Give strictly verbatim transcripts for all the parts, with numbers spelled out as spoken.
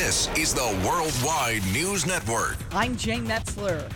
This is the Worldwide News Network. I'm Jane Metzler.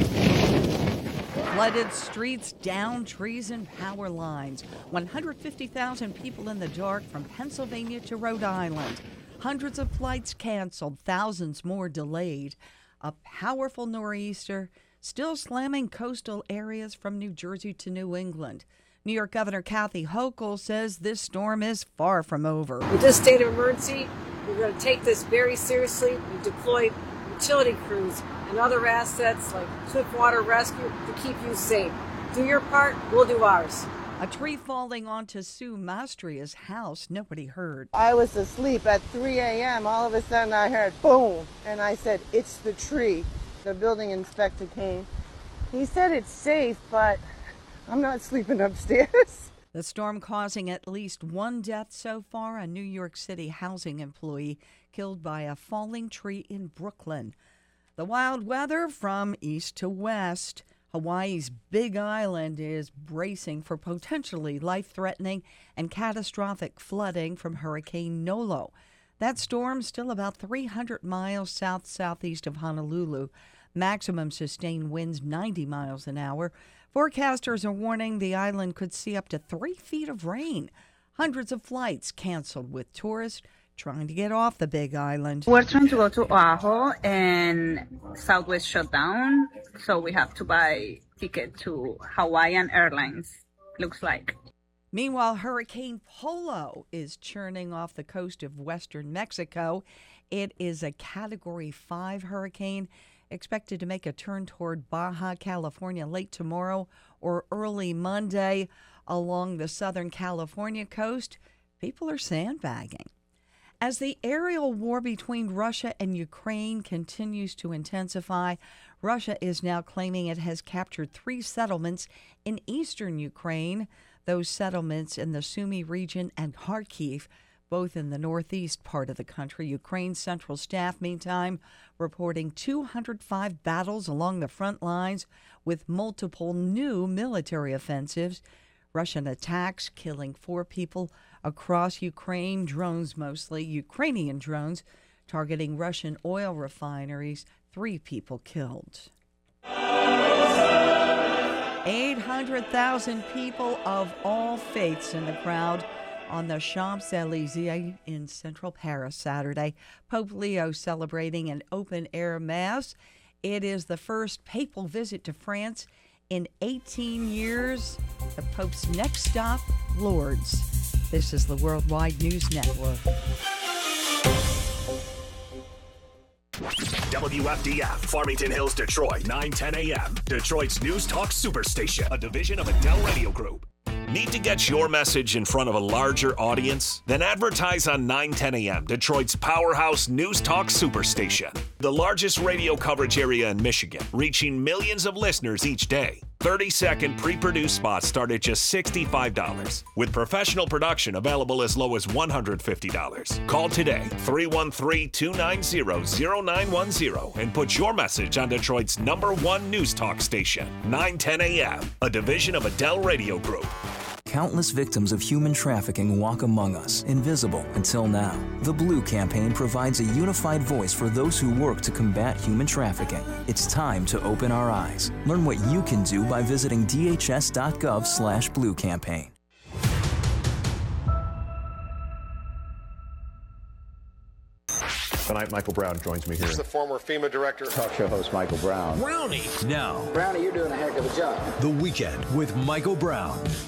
Flooded streets, downed trees, and power lines. one hundred fifty thousand people in the dark from Pennsylvania to Rhode Island. Hundreds of flights canceled, thousands more delayed. A powerful nor'easter still slamming coastal areas from New Jersey to New England. New York Governor Kathy Hochul says this storm is far from over. With this state of emergency, we're going to take this very seriously. We deployed utility crews and other assets like Swiftwater Rescue to keep you safe. Do your part, we'll do ours. A tree falling onto Sue Mastria's house, nobody heard. I was asleep at three a.m. All of a sudden I heard boom, and I said, it's the tree. The building inspector came. He said it's safe, but I'm not sleeping upstairs. The storm causing at least one death so far, a New York City housing employee killed by a falling tree in Brooklyn. The wild weather from east to west. Hawaii's Big Island is bracing for potentially life-threatening and catastrophic flooding from Hurricane Nolo. That storm still about three hundred miles south-southeast of Honolulu. Maximum sustained winds ninety miles an hour. Forecasters are warning the island could see up to three feet of rain. Hundreds of flights canceled with tourists trying to get off the Big Island. We're trying to go to Oahu and Southwest shut down, so we have to buy ticket to Hawaiian Airlines, looks like. Meanwhile, Hurricane Polo is churning off the coast of western Mexico. It is a Category five hurricane expected to make a turn toward Baja California late tomorrow or early Monday along the southern California coast. People are sandbagging. As the aerial war between Russia and Ukraine continues to intensify, Russia is now claiming it has captured three settlements in eastern Ukraine, those settlements in the Sumy region and Kharkiv, both in the northeast part of the country. Ukraine's Central Staff, meantime, reporting two hundred five battles along the front lines with multiple new military offensives. Russian attacks killing four people across Ukraine, drones mostly, Ukrainian drones targeting Russian oil refineries, three people killed. eight hundred thousand people of all faiths in the crowd on the Champs-Élysées in central Paris Saturday. Pope Leo celebrating an open-air mass. It is the first papal visit to France in eighteen years. The Pope's next stop, Lourdes. This is the Worldwide News Network. W F D F, Farmington Hills, Detroit, nine ten a.m. Detroit's News Talk Superstation, a division of Adele Radio Group. Need to get your message in front of a larger audience? Then advertise on nine ten a.m., Detroit's powerhouse News Talk Superstation. The largest radio coverage area in Michigan, reaching millions of listeners each day. thirty-second pre-produced spots start at just sixty-five dollars, with professional production available as low as one hundred fifty dollars. Call today, three one three, two nine zero, zero nine one zero, and put your message on Detroit's number one news talk station, nine ten a.m., a division of Adele Radio Group. Countless victims of human trafficking walk among us, invisible until now. The Blue Campaign provides a unified voice for those who work to combat human trafficking. It's time to open our eyes. Learn what you can do by visiting dhs.gov slash blue campaign. Tonight, Michael Brown joins me here. He's the former FEMA director. Talk show host Michael Brown. Brownie. Now. Brownie, you're doing a heck of a job. The Weekend with Michael Brown.